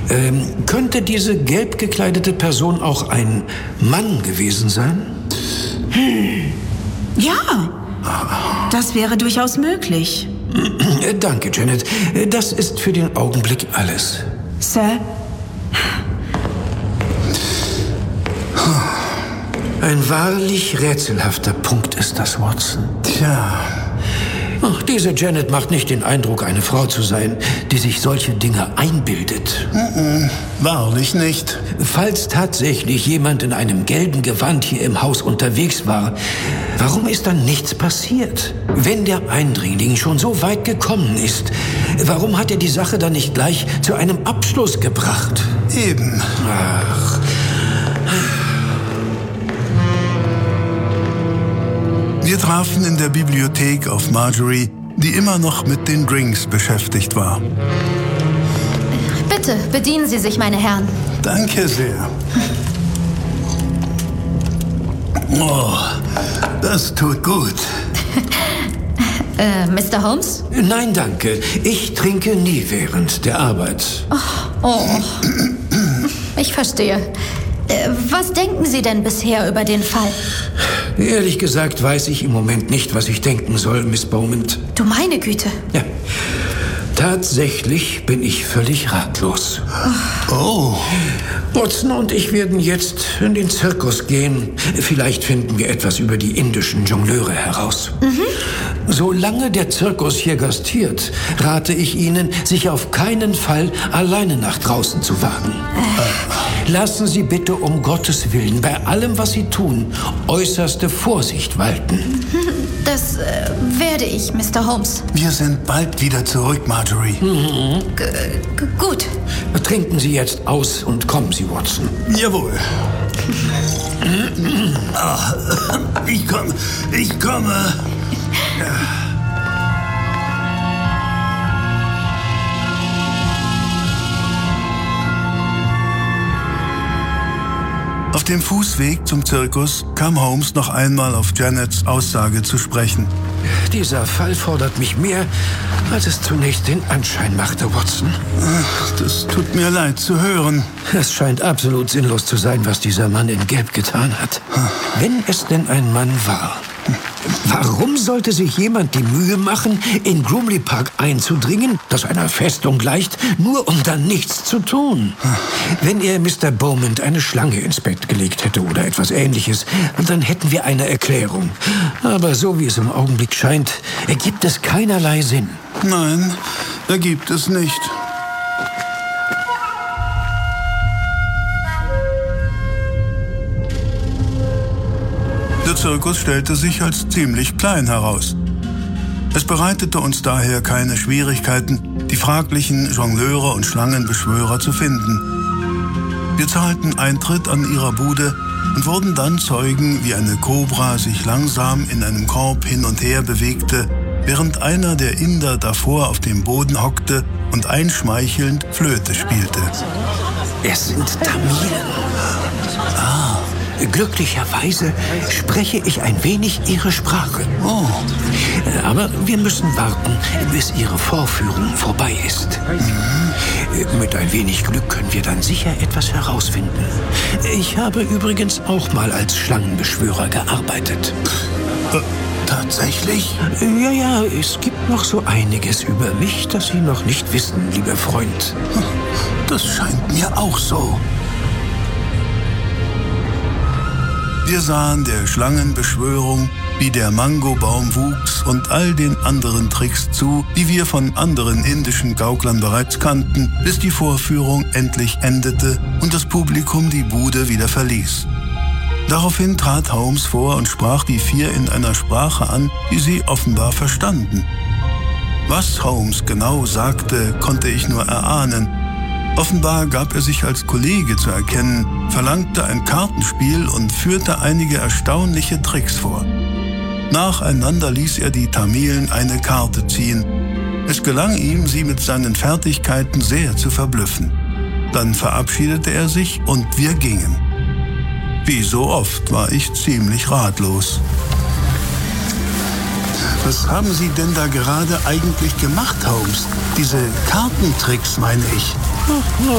Könnte diese gelb gekleidete Person auch ein Mann gewesen sein? Ja, das wäre durchaus möglich. Danke, Janet. Das ist für den Augenblick alles. Sir? Ein wahrlich rätselhafter Punkt ist das, Watson. Tja. Ach, diese Janet macht nicht den Eindruck, eine Frau zu sein, die sich solche Dinge einbildet. Wahrlich nicht. Falls tatsächlich jemand in einem gelben Gewand hier im Haus unterwegs war, warum ist dann nichts passiert? Wenn der Eindringling schon so weit gekommen ist, warum hat er die Sache dann nicht gleich zu einem Abschluss gebracht? Eben. Ach. Wir trafen in der Bibliothek auf Marjorie, die immer noch mit den Drinks beschäftigt war. Bitte, bedienen Sie sich, meine Herren. Danke sehr. Oh, das tut gut. Mr. Holmes? Nein, danke. Ich trinke nie während der Arbeit. Oh. Ich verstehe. Was denken Sie denn bisher über den Fall? Ehrlich gesagt weiß ich im Moment nicht, was ich denken soll, Miss Beaumont. Du meine Güte. Ja, tatsächlich bin ich völlig ratlos. Oh. Watson und ich werden jetzt in den Zirkus gehen. Vielleicht finden wir etwas über die indischen Jongleure heraus. Solange der Zirkus hier gastiert, rate ich Ihnen, sich auf keinen Fall alleine nach draußen zu wagen. Lassen Sie bitte um Gottes Willen bei allem, was Sie tun, äußerste Vorsicht walten. Das werde ich, Mr. Holmes. Wir sind bald wieder zurück, Marjorie. Gut. Trinken Sie jetzt aus und kommen Sie, Watson. Jawohl. Ich komme. Auf dem Fußweg zum Zirkus kam Holmes noch einmal auf Janets Aussage zu sprechen. Dieser Fall fordert mich mehr, als es zunächst den Anschein machte, Watson. Das tut mir leid zu hören. Es scheint absolut sinnlos zu sein, was dieser Mann in Gelb getan hat. Wenn es denn ein Mann war. Warum sollte sich jemand die Mühe machen, in Groomley Park einzudringen, das einer Festung gleicht, nur um dann nichts zu tun? Wenn er Mr. Beaumont eine Schlange ins Bett gelegt hätte oder etwas Ähnliches, dann hätten wir eine Erklärung. Aber so wie es im Augenblick scheint, ergibt es keinerlei Sinn. Nein, ergibt es nicht. Der Zirkus stellte sich als ziemlich klein heraus. Es bereitete uns daher keine Schwierigkeiten, die fraglichen Jongleure und Schlangenbeschwörer zu finden. Wir zahlten Eintritt an ihrer Bude und wurden dann Zeugen, wie eine Kobra sich langsam in einem Korb hin und her bewegte, während einer der Inder davor auf dem Boden hockte und einschmeichelnd Flöte spielte. Es sind Tamilen. Glücklicherweise spreche ich ein wenig ihre Sprache. Oh. Aber wir müssen warten, bis ihre Vorführung vorbei ist. Mit ein wenig Glück können wir dann sicher etwas herausfinden. Ich habe übrigens auch mal als Schlangenbeschwörer gearbeitet. Tatsächlich? Ja, es gibt noch so einiges über mich, das Sie noch nicht wissen, lieber Freund. Das scheint mir auch so. Wir sahen der Schlangenbeschwörung, wie der Mangobaum wuchs und all den anderen Tricks zu, die wir von anderen indischen Gauklern bereits kannten, bis die Vorführung endlich endete und das Publikum die Bude wieder verließ. Daraufhin trat Holmes vor und sprach die vier in einer Sprache an, die sie offenbar verstanden. Was Holmes genau sagte, konnte ich nur erahnen. Offenbar gab er sich als Kollege zu erkennen, verlangte ein Kartenspiel und führte einige erstaunliche Tricks vor. Nacheinander ließ er die Tamilen eine Karte ziehen. Es gelang ihm, sie mit seinen Fertigkeiten sehr zu verblüffen. Dann verabschiedete er sich und wir gingen. Wie so oft war ich ziemlich ratlos. Was haben Sie denn da gerade eigentlich gemacht, Holmes? Diese Kartentricks, meine ich.